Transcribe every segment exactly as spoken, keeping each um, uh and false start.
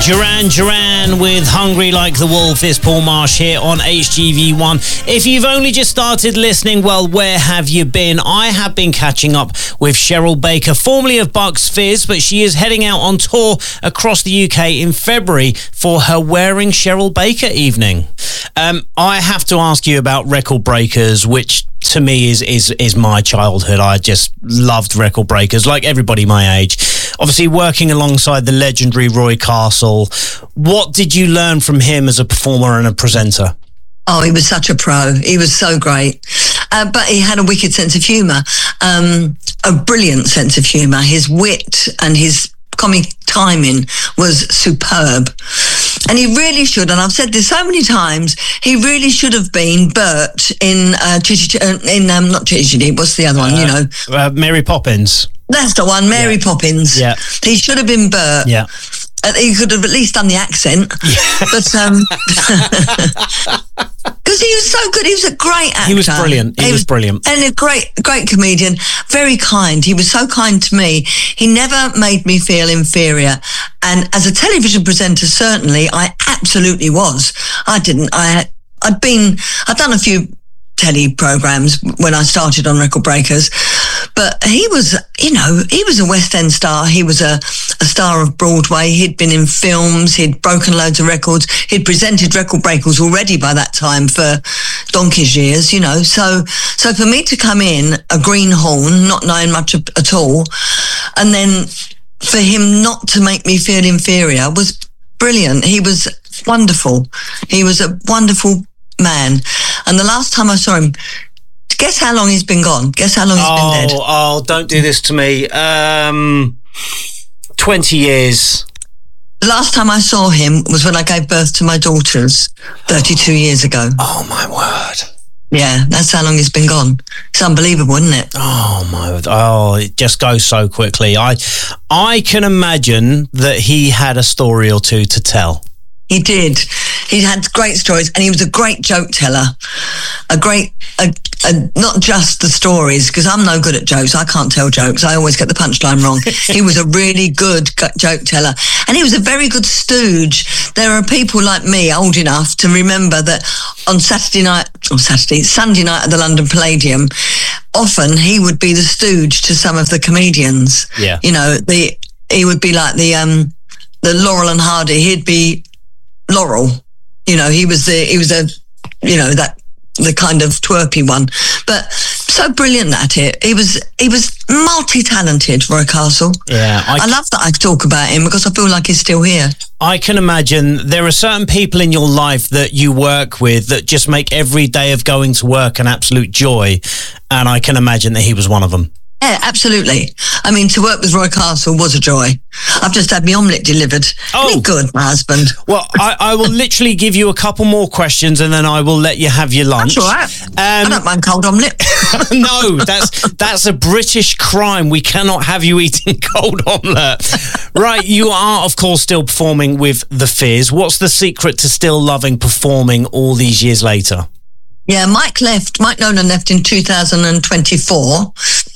Duran Duran with Hungry Like the Wolf is Paul Marsh here on H G V one. If you've only just started listening, well, where have you been? I have been catching up with Cheryl Baker, formerly of Bucks Fizz, but she is heading out on tour across the U K in February for her Wearing Cheryl Baker evening. Um, I have to ask you about Record Breakers, which to me is, is, is my childhood. I just loved Record Breakers, like everybody my age. Obviously, working alongside the legendary Roy Castle, what did you learn from him as a performer and a presenter? Oh, he was such a pro. He was so great. Uh, but he had a wicked sense of humour, um, a brilliant sense of humour. His wit and his comic timing was superb. And he really should, and I've said this so many times, he really should have been Bert in, uh, Chitty, uh, in um, not Chitty Chitty, what's the other one, uh, you know? Uh, Mary Poppins. That's the one, Mary yeah. Poppins. Yeah. He should have been Bert. Yeah. Uh, he could have at least done the accent. Yeah. But, um... because he was so good. He was a great actor. He was brilliant. He, he was, was brilliant. And a great, great comedian. Very kind. He was so kind to me. He never made me feel inferior. And as a television presenter, certainly, I absolutely was. I didn't. I, I'd been, I'd done a few telly programs when I started on Record Breakers, but he was, you know, he was a West End star. He was a, a star of Broadway. He'd been in films. He'd broken loads of records. He'd presented Record Breakers already by that time for donkey's years, you know. So, so for me to come in a greenhorn, not knowing much at all, and then for him not to make me feel inferior was brilliant. He was wonderful. He was a wonderful man. And the last time I saw him, guess how long he's been gone? Guess how long he's oh, been dead? Oh, don't do this to me. Um, twenty years. The last time I saw him was when I gave birth to my daughters thirty-two years ago. Oh, my word. Yeah, that's how long he's been gone. It's unbelievable, isn't it? Oh, my word. Oh, it just goes so quickly. I, I can imagine that he had a story or two to tell. He did. He had great stories, and he was a great joke teller. A great, a, a, not just the stories, because I'm no good at jokes. I can't tell jokes. I always get the punchline wrong. He was a really good joke teller, and he was a very good stooge. There are people like me old enough to remember that on Saturday night, or Saturday, Sunday night at the London Palladium, often he would be the stooge to some of the comedians. Yeah. You know, the he would be like the um the Laurel and Hardy. He'd be Laurel, you know, he was the, he was a, you know, that, the kind of twerpy one, but so brilliant at it. He was, he was multi-talented, Roy Castle. Yeah. I, I love that I talk about him because I feel like he's still here. I can imagine there are certain people in your life that you work with that just make every day of going to work an absolute joy. And I can imagine that he was one of them. Yeah, absolutely. I mean, to work with Roy Castle was a joy. I've just had my omelette delivered. Oh. Isn't it good, my husband? Well, I, I will literally give you a couple more questions and then I will let you have your lunch. That's all right. Um, I don't mind cold omelette. No, that's that's a British crime. We cannot have you eating cold omelette. Right, you are, of course, still performing with The Fizz. What's the secret to still loving performing all these years later? Yeah, Mike left. Mike Nolan left in two thousand twenty-four.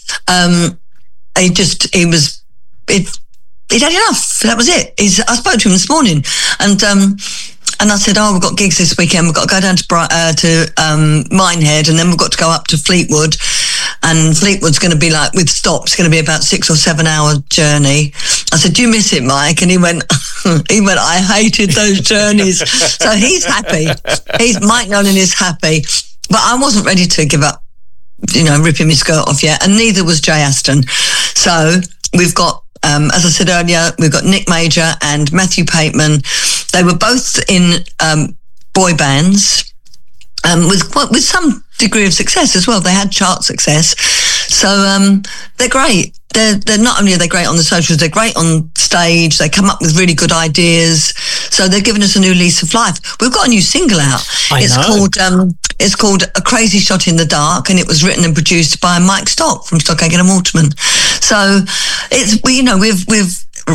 Um, he just, he was, it, he'd had enough. That was it. He's, I spoke to him this morning and, um, and I said, oh, we've got gigs this weekend. We've got to go down to, uh, to, um, Minehead, and then we've got to go up to Fleetwood, and Fleetwood's going to be like, with stops, going to be about six or seven hour journey. I said, do you miss it, Mike? And he went, he went, I hated those journeys. So he's happy. He's, Mike Nolan is happy, but I wasn't ready to give up, you know, ripping my skirt off yet, and neither was Jay Aston. So we've got, um, as I said earlier, we've got Nick Major and Matthew Pateman. They were both in um, boy bands um, with with some degree of success as well. They had chart success, so um, they're great. They're, they're not only are they great on the socials, they're great on stage. They come up with really good ideas. So they're giving us a new lease of life. We've got a new single out. I it's know. called um, it's called A Crazy Shot in the Dark, and it was written and produced by Mike Stock from Stockagan and Waterman. So it's we, you know, we've we've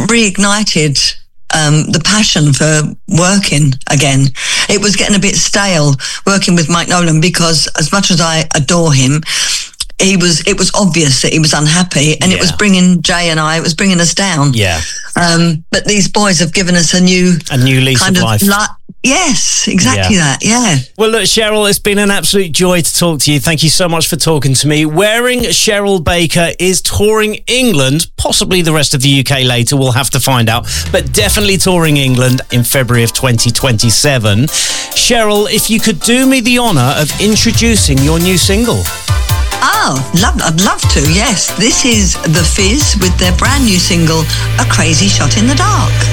reignited um, the passion for working again. It was getting a bit stale working with Mike Nolan because, as much as I adore him, he was, it was obvious that he was unhappy, and yeah. it was bringing Jay and I, it was bringing us down. Yeah. Um, but these boys have given us a new, a new lease kind of, of life. Li- yes, exactly yeah. that. Yeah. Well, look, Cheryl, it's been an absolute joy to talk to you. Thank you so much for talking to me. Wearing Cheryl Baker is touring England, possibly the rest of the U K later. We'll have to find out, but definitely touring England in February of twenty twenty-seven. Cheryl, if you could do me the honour of introducing your new single. Oh, love, I'd love to, yes. This is The Fizz with their brand new single, A Crazy Shot in the Dark.